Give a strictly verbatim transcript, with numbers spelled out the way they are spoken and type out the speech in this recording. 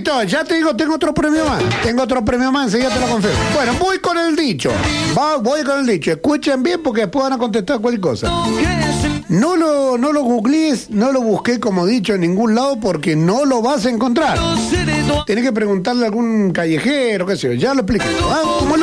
Dieguito, ya te digo, tengo otro premio más. Tengo otro premio más, enseguida te lo confirmo. Bueno, voy con el dicho. Va, voy con el dicho. Escuchen bien porque después van a contestar cualquier cosa. No lo, no lo googlees, no lo busqué como dicho en ningún lado porque no lo vas a encontrar. Tienes que preguntarle a algún callejero, qué sé yo, ya lo expliqué. ¿Ah? Como